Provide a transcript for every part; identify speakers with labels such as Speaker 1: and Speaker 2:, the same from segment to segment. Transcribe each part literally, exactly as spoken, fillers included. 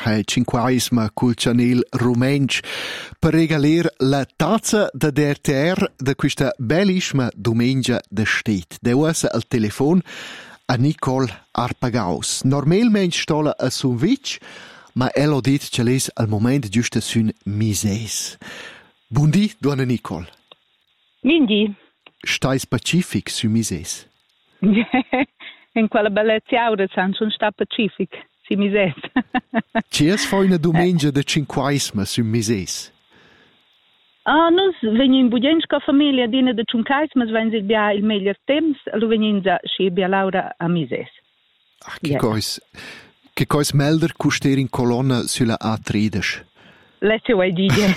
Speaker 1: è cinquaisma col Chanel Rumensch per regalir la tazza da D R T R da questa bellissima domenica de stet. De usa al telefon a Nicole Arpagaus. Normalmente stola a sun vic, ma el ha dit che les al moment giusto sun mises. Buondì, donna Nicole.
Speaker 2: Bindi.
Speaker 1: Stai specific su mises?
Speaker 2: In quella bellezza aura non sta pacific, si mises.
Speaker 1: Ci es fa una domenica de cinquaisma su mises?
Speaker 2: Ah, noi veniamo in Budenska famiglia dina de cinquaisma, wenn sie bia il meglio temps, lo veniamo da si bia Laura a mises.
Speaker 1: Ach, che cois, che cois melder custer in colonna sulla A tredici.
Speaker 2: Let's way dire.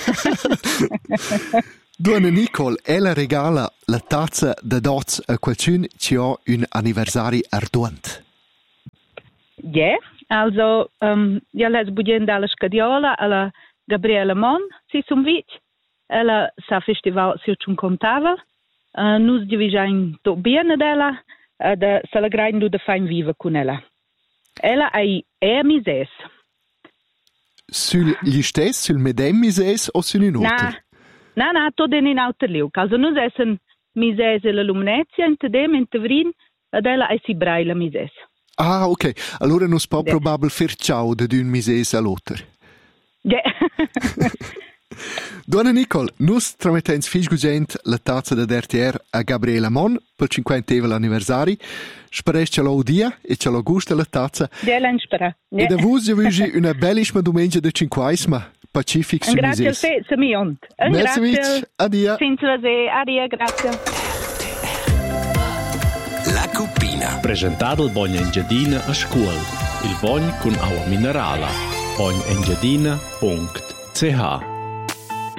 Speaker 1: Donna Nicole, ella regala la tazza da dots a qualcun che ha un anniversario arduant.
Speaker 2: Ja, yeah, also, um, ja, les budien dalla scadiola alla Gabriela Mon, si sum vic. Ella sa festival si un contava. Uh, nus divigiamo to bene della, uh, da se la graindo da fain viva con ella. Ella ai è mises.
Speaker 1: Sul gli stess, sul medem mises o sul un altro?
Speaker 2: Na, na, to den in alter liuk. Also nus essen mises la lumnezia in tedem in tevrin, ed ella ai si braila mises.
Speaker 1: Ah, ok. Allora non si può probabile far ciao da un mises all'altro.
Speaker 2: Ja.
Speaker 1: Donna Nicole, nus tramettens fisgugent la tazza da D R T R a Gabriela Mon per cinquantesimo l'anniversario. Speress ce l'ho dia e ce l'ho gusta la tazza.
Speaker 2: Ja, l'han spera.
Speaker 1: E da vos io vuoi una bellissima domenica de cinquaisma. Pacific su mises.
Speaker 2: Grazie a te, Samiont.
Speaker 1: Merci vich. Adia.
Speaker 2: Senza se, adia, grazie.
Speaker 3: La Cuppina.
Speaker 4: Presentato il Bogna Engiadina a scuola. Il Bogna con acqua minerale. bogna engiadina punto c h